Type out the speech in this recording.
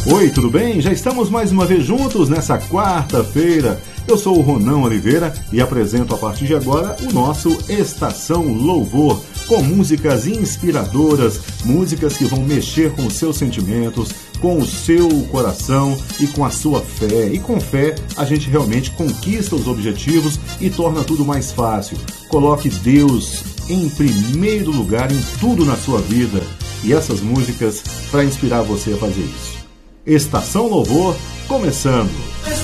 Oi, tudo bem? Já estamos mais uma vez juntos nessa quarta-feira. Eu sou o Ronan Oliveira e apresento a partir de agora o nosso Estação Louvor, com músicas inspiradoras, músicas que vão mexer com os seus sentimentos, com o seu coração e com a sua fé. E com fé a gente realmente conquista os objetivos e torna tudo mais fácil. Coloque Deus em primeiro lugar em tudo na sua vida. E essas músicas para inspirar você a fazer isso. Estação Louvor, começando.